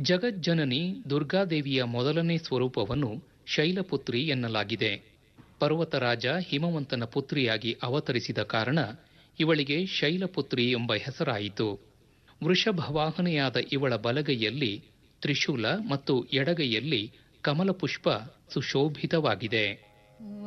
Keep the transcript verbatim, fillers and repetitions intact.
ಜಗಜ್ಜನನಿ ದುರ್ಗಾದೇವಿಯ ಮೊದಲನೇ ಸ್ವರೂಪವನ್ನು ಶೈಲಪುತ್ರಿ ಎನ್ನಲಾಗಿದೆ. ಪರ್ವತರಾಜ ಹಿಮವಂತನ ಪುತ್ರಿಯಾಗಿ ಅವತರಿಸಿದ ಕಾರಣ ಇವಳಿಗೆ ಶೈಲಪುತ್ರಿ ಎಂಬ ಹೆಸರಾಯಿತು. ವೃಷಭವಾಹನೆಯಾದ ಇವಳ ಬಲಗೈಯಲ್ಲಿ ತ್ರಿಶೂಲ ಮತ್ತು ಎಡಗೈಯಲ್ಲಿ ಕಮಲಪುಷ್ಪ ಸುಶೋಭಿತವಾಗಿದೆ.